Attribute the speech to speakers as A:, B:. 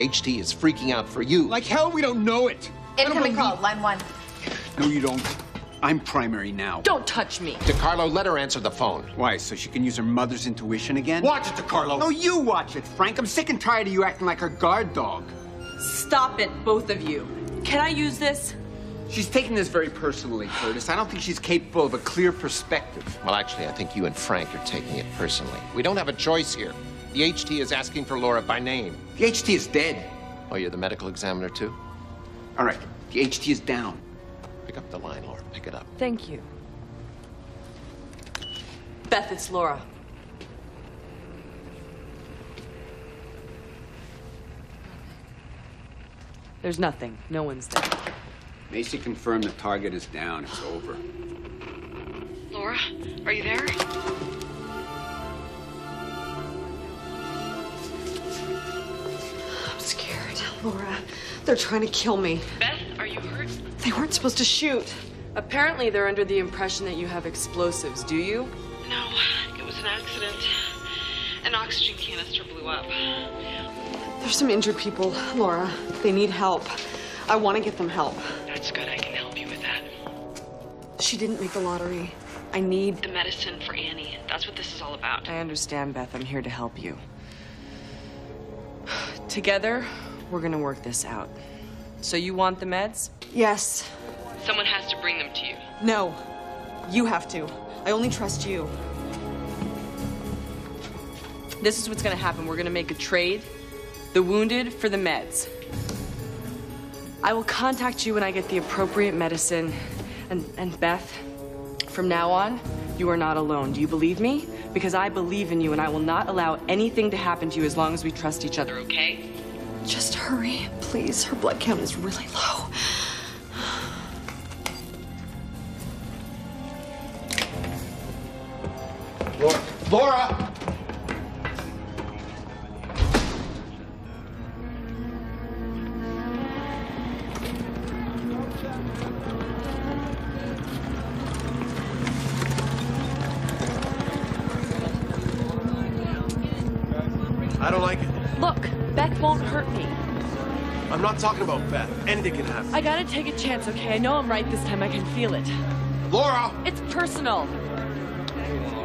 A: HT is freaking out for you.
B: Like hell, we don't know it.
C: Incoming call, line 1.
B: No, you don't. I'm primary now.
D: Don't touch me.
A: DeCarlo, let her answer the phone.
B: Why, so she can use her mother's intuition again?
E: Watch it, DeCarlo.
B: No, you watch it, Frank. I'm sick and tired of you acting like a guard dog.
D: Stop it, both of you. Can I use this?
B: She's taking this very personally, Curtis. I don't think she's capable of a clear perspective.
A: Well, actually, I think you and Frank are taking it personally. We don't have a choice here. The HT is asking for Laura by name.
B: The HT is dead.
A: Oh, you're the medical examiner, too?
B: All right, the HT is down.
A: Pick up the line, Laura. Pick it up.
D: Thank you. Beth, it's Laura. There's nothing. No one's there.
B: Macy confirmed the target is down. It's over.
F: Laura, are you there?
G: I'm scared. Laura, they're trying to kill me.
F: Beth, are you hurt?
G: They weren't supposed to shoot.
D: Apparently, they're under the impression that you have explosives, do you?
F: No, it was an accident. An oxygen canister blew up.
G: There's some injured people, Laura. They need help. I want to get them help.
F: That's good, I can help you with that.
G: She didn't make the lottery. I need
F: The medicine for Annie. That's what this is all about.
D: I understand, Beth. I'm here to help you. Together, we're gonna work this out. So you want the meds?
G: Yes.
F: Someone has to bring them to you.
G: No. You have to. I only trust you.
D: This is what's gonna happen. We're gonna make a trade. The wounded for the meds. I will contact you when I get the appropriate medicine. And Beth, from now on, you are not alone. Do you believe me? Because I believe in you and I will not allow anything to happen to you as long as we trust each other, okay?
G: Just hurry, please. Her blood count is really low.
E: Laura!
H: I don't like it.
D: Look, Beth won't hurt me.
H: I'm not talking about Beth. Anything can happen.
D: I gotta take a chance, okay? I know I'm right this time. I can feel it.
H: Laura!
D: It's personal.